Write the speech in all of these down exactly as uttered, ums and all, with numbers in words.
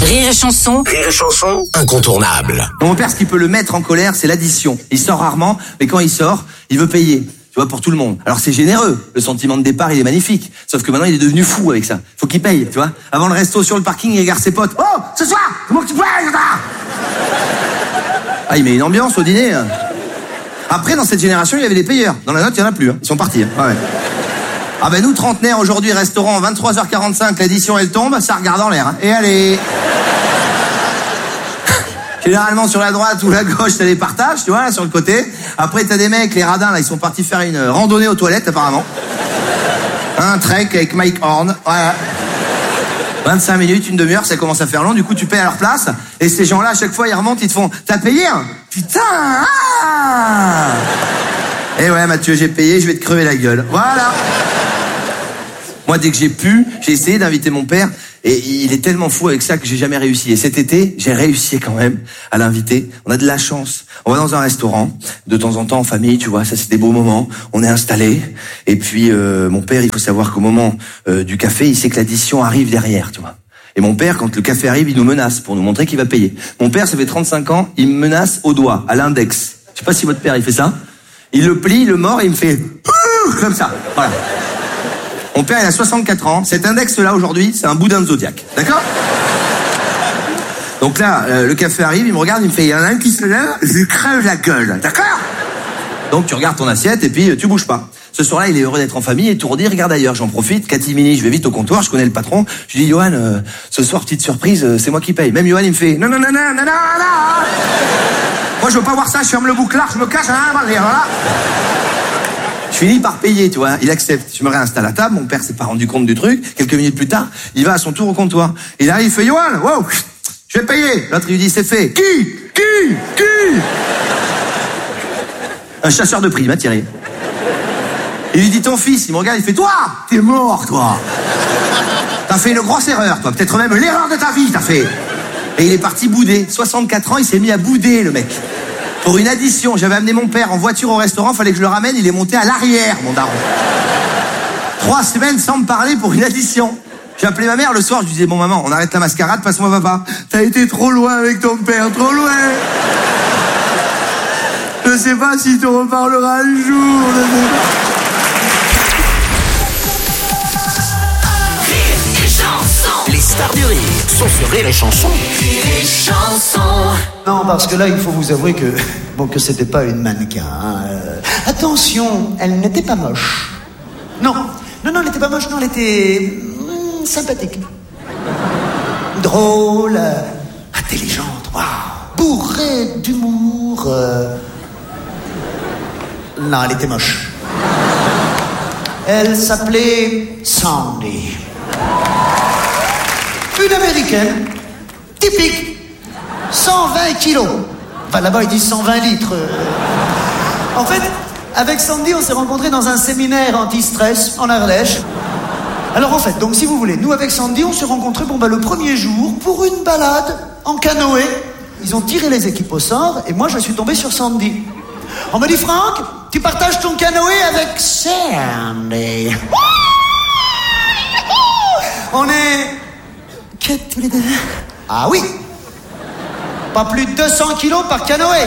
Rire et chanson. Rire et chanson, incontournable. Mon père, ce qui peut le mettre en colère, c'est l'addition. Il sort rarement, mais quand il sort, il veut payer. Tu vois, pour tout le monde. Alors c'est généreux. Le sentiment de départ, il est magnifique. Sauf que maintenant, il est devenu fou avec ça. Faut qu'il paye, tu vois. Avant le resto, sur le parking, il regarde ses potes. Oh, ce soir, c'est moi que tu payes, ça. Ah, il met une ambiance au dîner. Après, dans cette génération, il y avait des payeurs. Dans la note, il y en a plus. Hein. Ils sont partis. Hein. Ouais. Ah ben nous, trentenaires, aujourd'hui, restaurant, vingt-trois heures quarante-cinq, l'addition, elle tombe, ça regarde en l'air. Hein. Et allez. Généralement, sur la droite ou la gauche, t'as des partages, tu vois, là, sur le côté. Après, t'as des mecs, les radins, là, ils sont partis faire une randonnée aux toilettes, apparemment. Un trek avec Mike Horn, voilà. vingt-cinq minutes, une demi-heure, ça commence à faire long, du coup, tu payes à leur place. Et ces gens-là, à chaque fois, ils remontent, ils te font, t'as payé, hein? Putain, ah! Eh ouais, Mathieu, j'ai payé, je vais te crever la gueule. Voilà. Moi, dès que j'ai pu, j'ai essayé d'inviter mon père. Et il est tellement fou avec ça que j'ai jamais réussi. Et cet été, j'ai réussi quand même à l'inviter. On a de la chance. On va dans un restaurant, de temps en temps en famille, tu vois, ça c'est des beaux moments. On est installé. Et puis, euh, mon père, il faut savoir qu'au moment euh, du café, il sait que l'addition arrive derrière, tu vois. Et mon père, quand le café arrive, il nous menace pour nous montrer qu'il va payer. Mon père, ça fait trente-cinq ans, il me menace au doigt, à l'index. Je sais pas si votre père, il fait ça. Il le plie, il le mord et il me fait comme ça. Voilà. Mon père, il a soixante-quatre ans. Cet index-là, aujourd'hui, c'est un boudin de Zodiac. D'accord? Donc là, euh, le café arrive, il me regarde, il me fait, il y en a un qui se lève, je lui crève la gueule. D'accord? Donc tu regardes ton assiette et puis euh, tu bouges pas. Ce soir-là, il est heureux d'être en famille, étourdi, regarde ailleurs. J'en profite, catimini, je vais vite au comptoir, je connais le patron. Je dis, Johan, euh, ce soir, petite surprise, euh, c'est moi qui paye. Même Johan, il me fait, non, non, non, non, non, non, non. Moi, je veux pas voir ça, je ferme le bouclard, je me cache, hein, voilà. Je finis par payer, tu vois. Il accepte. Je me réinstalle à table. Mon père s'est pas rendu compte du truc. Quelques minutes plus tard, il va à son tour au comptoir. Il arrive, il fait, Johan, wow, je vais payer. L'autre, il lui dit, c'est fait. Qui? Qui? Qui? Un chasseur de primes, hein, Thierry. Il lui dit, ton fils. Il me regarde, il fait, toi, t'es mort, toi. T'as fait une grosse erreur, toi. Peut-être même l'erreur de ta vie, t'as fait. Et il est parti bouder. soixante-quatre ans, il s'est mis à bouder, le mec. Pour une addition, j'avais amené mon père en voiture au restaurant, fallait que je le ramène, il est monté à l'arrière, mon daron. Trois semaines sans me parler pour une addition. J'ai appelé ma mère le soir, je lui disais, bon maman, on arrête la mascarade, passe-moi papa. T'as été trop loin avec ton père, trop loin. Je sais pas si tu reparleras un jour. Les stars du rire sont sur Rire et Chanson. Rire et chanson. Non, parce que là, il faut vous avouer que bon, que c'était pas une mannequin. Hein. Euh, attention, elle n'était pas moche. Non, non, non, elle n'était pas moche. Non, elle était hmm, sympathique, drôle, euh, intelligente, waouh, bourrée d'humour. Euh... Non, elle était moche. Elle s'appelait Sandy. Une américaine, typique, cent vingt kilos. Enfin, là-bas, ils disent cent vingt litres. En fait, avec Sandy, on s'est rencontrés dans un séminaire anti-stress en Ardèche. Alors, en fait, donc, si vous voulez, nous, avec Sandy, on s'est rencontrés, bon, bah, le premier jour, pour une balade en canoë. Ils ont tiré les équipes au sort, et moi, je suis tombé sur Sandy. On me dit, Franck, tu partages ton canoë avec Sandy. On est... quêtes tous les deux. Ah oui. Pas plus de deux cents kilos par canoë.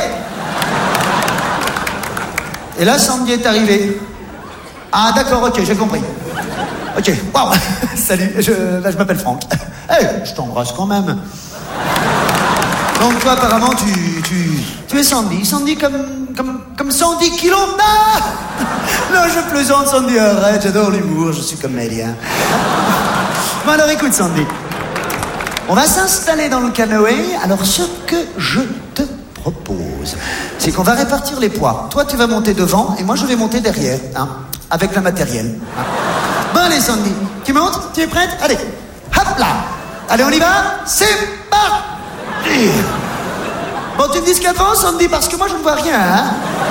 Et là, Sandy est arrivée. Ah d'accord, ok, j'ai compris. Ok, waouh. Salut, je, là, je m'appelle Franck. Eh, hey, je t'embrasse quand même. Donc toi, apparemment, tu, tu, tu es Sandy. Sandy comme, comme, comme cent dix kilos. Ah non, je plaisante, Sandy, arrête, j'adore l'humour, je suis comédien. Bon alors, écoute, Sandy. On va s'installer dans le canoë. Alors, ce que je te propose, c'est qu'on va répartir les poids. Toi, tu vas monter devant et moi, je vais monter derrière, hein, avec le matériel. Hein. Bon, allez, Sandy, tu montes? Tu es prête? Allez, hop là. Allez, on y va? C'est parti. Bon, tu me dis ce qu'il y a devant, Sandy, parce que moi, je ne vois rien, hein.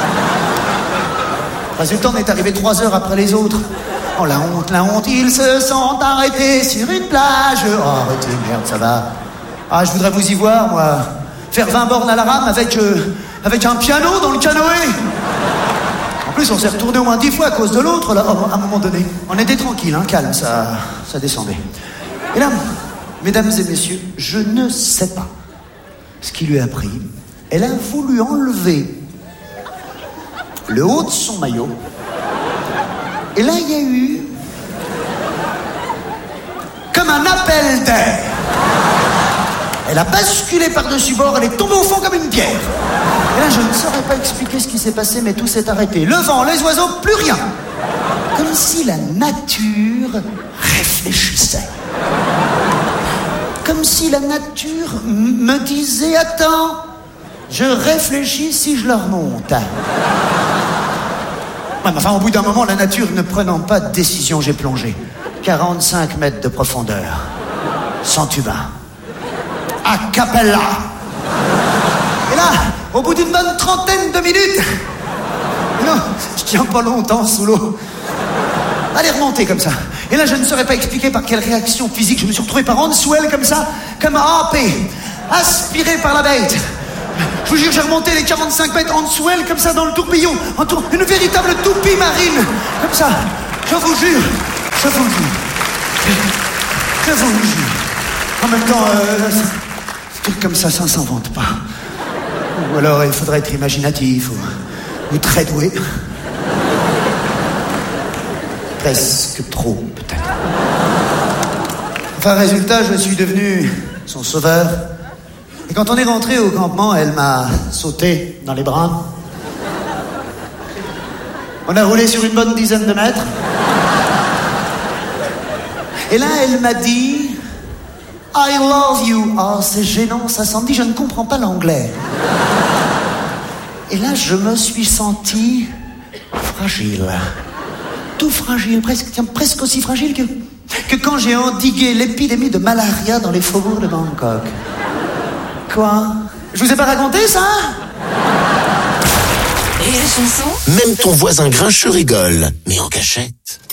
Résultat, on est arrivé trois heures après les autres. Oh la honte, la honte, ils se sont arrêtés sur une plage. Oh arrêtez, merde, ça va. Ah, je voudrais vous y voir, moi. Faire vingt bornes à la rame avec, euh, avec un piano dans le canoë. En plus, on s'est retourné au moins dix fois à cause de l'autre, là, oh, à un moment donné. On était tranquille, hein, calme, ça, ça descendait. Et là, Mesdames et messieurs, je ne sais pas ce qui lui a pris. Elle a voulu enlever le haut de son maillot. Et là, il y a eu comme un appel d'air. Elle a basculé par-dessus bord, elle est tombée au fond comme une pierre. Et là, je ne saurais pas expliquer ce qui s'est passé, mais tout s'est arrêté. Le vent, les oiseaux, plus rien. Comme si la nature réfléchissait. Comme si la nature m- me disait, attends, je réfléchis si je leur monte. Ouais, mais enfin, au bout d'un moment, la nature ne prenant pas de décision, j'ai plongé. quarante-cinq mètres de profondeur. Sans tuba. A cappella. Et là, au bout d'une bonne trentaine de minutes... Non, je tiens pas longtemps sous l'eau. Allez, remonter comme ça. Et là, je ne saurais pas expliquer par quelle réaction physique je me suis retrouvé par en dessous elle, comme ça, comme happé, aspiré par la bête. Je vous jure, j'ai remonté les quarante-cinq mètres en dessous elle, comme ça, dans le tourbillon. En tour... Une véritable toupie marine. Comme ça. Je vous jure. Je vous jure. Je vous jure. En même temps, euh, des trucs comme ça, ça ne s'invente pas. Ou alors, il faudrait être imaginatif, ou, ou très doué. Presque trop, peut-être. Enfin, résultat, je suis devenu son sauveur. Et quand on est rentré au campement, elle m'a sauté dans les bras. On a roulé sur une bonne dizaine de mètres. Et là, elle m'a dit « I love you ». Oh, c'est gênant, ça s'en dit, je ne comprends pas l'anglais. Et là, je me suis senti fragile. Tout fragile, presque, tiens, presque aussi fragile que, que quand j'ai endigué l'épidémie de malaria dans les faubourgs de Bangkok. Quoi? Je vous ai pas raconté ça? Rire et chanson. Même ton voisin grincheux rigole, mais en cachette.